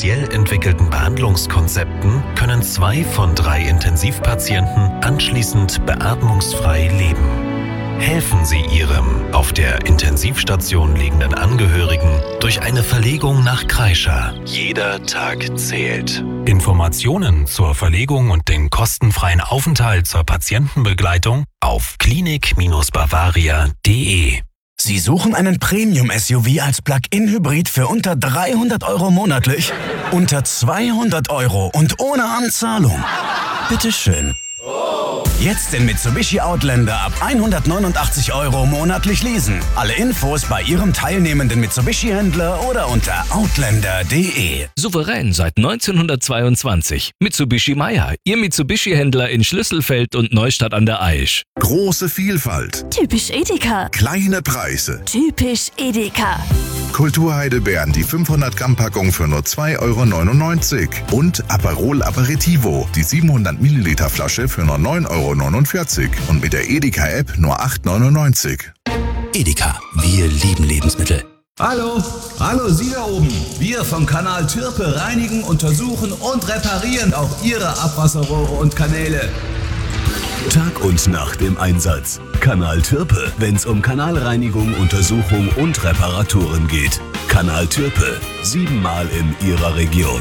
speziell entwickelten Behandlungskonzepten können 2 von 3 Intensivpatienten anschließend beatmungsfrei leben. Helfen Sie Ihrem auf der Intensivstation liegenden Angehörigen durch eine Verlegung nach Kreischer. Jeder Tag zählt. Informationen zur Verlegung und den kostenfreien Aufenthalt zur Patientenbegleitung auf klinik-bavaria.de. Sie suchen einen Premium-SUV als Plug-in-Hybrid für unter 300 € monatlich? Unter 200 € und ohne Anzahlung? Bitteschön. Jetzt den Mitsubishi Outlander ab 189 € monatlich leasen. Alle Infos bei Ihrem teilnehmenden Mitsubishi-Händler oder unter outlander.de. Souverän seit 1922. Mitsubishi Meyer, Ihr Mitsubishi-Händler in Schlüsselfeld und Neustadt an der Aisch. Große Vielfalt. Typisch Edeka. Kleine Preise. Typisch Edeka. Kulturheidelbeeren, die 500 Gramm Packung für nur 2,99 € und Aperol Aperitivo, die 700 Milliliter Flasche für nur 9,49 € und mit der Edeka-App nur 8,99 €. Edeka, wir lieben Lebensmittel. Hallo, Sie da oben. Wir vom Kanal Türpe reinigen, untersuchen und reparieren auch Ihre Abwasserrohre und Kanäle. Tag und Nacht im Einsatz. Kanal Türpe, wenn's um Kanalreinigung, Untersuchung und Reparaturen geht. Kanal Türpe, 7-mal in Ihrer Region.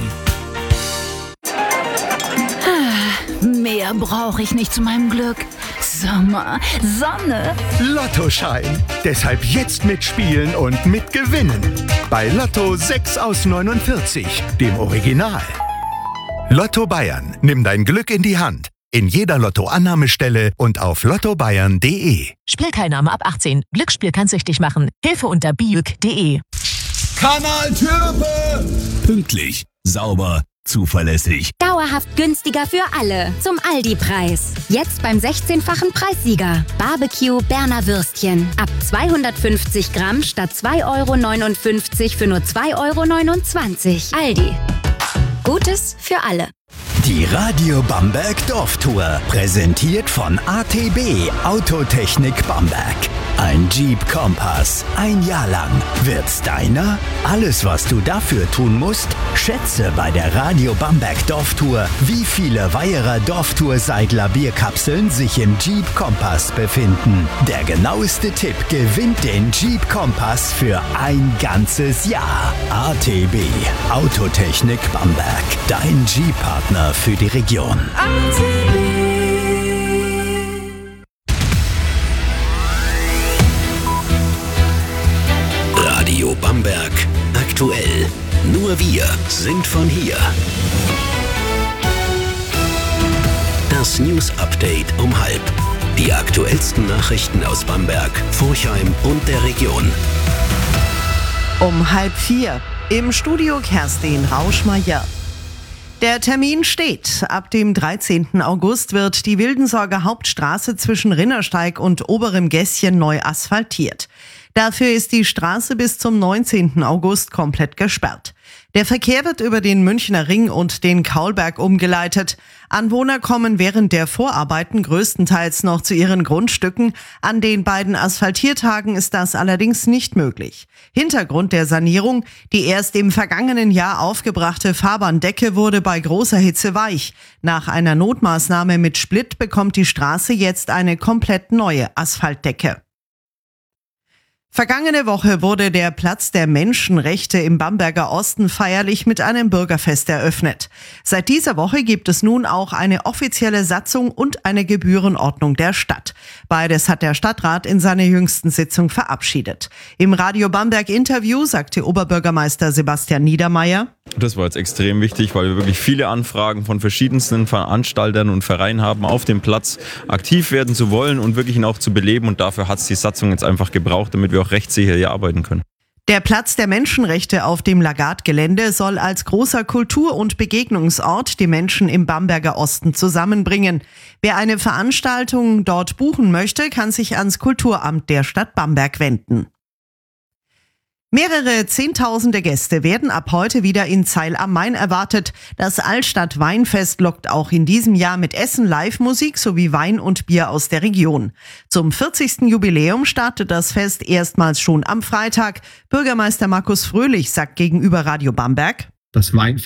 Mehr brauche ich nicht zu meinem Glück. Sommer, Sonne. Lottoschein. Deshalb jetzt mitspielen und mitgewinnen. Bei Lotto 6 aus 49, dem Original. Lotto Bayern. Nimm dein Glück in die Hand. In jeder Lotto-Annahmestelle und auf lottobayern.de. Spielteilnahme ab 18. Glücksspiel kann süchtig machen. Hilfe unter biuk.de. Kanal Türpe! Pünktlich, sauber, zuverlässig. Dauerhaft günstiger für alle. Zum Aldi-Preis. Jetzt beim 16-fachen Preissieger. Barbecue Berner Würstchen. Ab 250 Gramm statt 2,59 € für nur 2,29 €. Aldi. Gutes für alle. Die Radio Bamberg Dorftour, präsentiert von ATB Autotechnik Bamberg. Ein Jeep Compass, ein Jahr lang. Wird's deiner? Alles, was du dafür tun musst, schätze bei der Radio Bamberg Dorftour, wie viele Weiherer Dorftour-Seidler Bierkapseln sich im Jeep Compass befinden. Der genaueste Tipp gewinnt den Jeep Compass für ein ganzes Jahr. ATB Autotechnik Bamberg, dein Jeep-Partner für die Region. Radio Bamberg aktuell. Nur wir sind von hier. Das News Update um 12:30. Die aktuellsten Nachrichten aus Bamberg, Forchheim und der Region. Um 3:30 im Studio Kerstin Rauschmeier. Der Termin steht. Ab dem 13. August wird die Wildensorger Hauptstraße zwischen Rinnersteig und Oberem Gässchen neu asphaltiert. Dafür ist die Straße bis zum 19. August komplett gesperrt. Der Verkehr wird über den Münchner Ring und den Kaulberg umgeleitet. Anwohner kommen während der Vorarbeiten größtenteils noch zu ihren Grundstücken. An den beiden Asphaltiertagen ist das allerdings nicht möglich. Hintergrund der Sanierung: die erst im vergangenen Jahr aufgebrachte Fahrbahndecke wurde bei großer Hitze weich. Nach einer Notmaßnahme mit Split bekommt die Straße jetzt eine komplett neue Asphaltdecke. Vergangene Woche wurde der Platz der Menschenrechte im Bamberger Osten feierlich mit einem Bürgerfest eröffnet. Seit dieser Woche gibt es nun auch eine offizielle Satzung und eine Gebührenordnung der Stadt. Beides hat der Stadtrat in seiner jüngsten Sitzung verabschiedet. Im Radio Bamberg Interview sagte Oberbürgermeister Sebastian Niedermeyer: Das war jetzt extrem wichtig, weil wir wirklich viele Anfragen von verschiedensten Veranstaltern und Vereinen haben, auf dem Platz aktiv werden zu wollen und wirklich ihn auch zu beleben. Und dafür hat es die Satzung jetzt einfach gebraucht, damit wir auch rechtssicher hier arbeiten können. Der Platz der Menschenrechte auf dem Lagarde-Gelände soll als großer Kultur- und Begegnungsort die Menschen im Bamberger Osten zusammenbringen. Wer eine Veranstaltung dort buchen möchte, kann sich ans Kulturamt der Stadt Bamberg wenden. Mehrere Zehntausende Gäste werden ab heute wieder in Zeil am Main erwartet. Das Altstadt-Weinfest lockt auch in diesem Jahr mit Essen, Live-Musik sowie Wein und Bier aus der Region. Zum 40. Jubiläum startet das Fest erstmals schon am Freitag. Bürgermeister Markus Fröhlich sagt gegenüber Radio Bamberg: Das Weinfest